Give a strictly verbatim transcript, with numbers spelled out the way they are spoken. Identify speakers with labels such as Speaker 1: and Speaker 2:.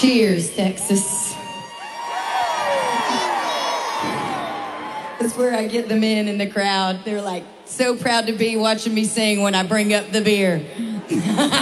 Speaker 1: Cheers, Texas. That's where I get the men in the crowd. They're like so proud to be watching me sing when I bring up the beer.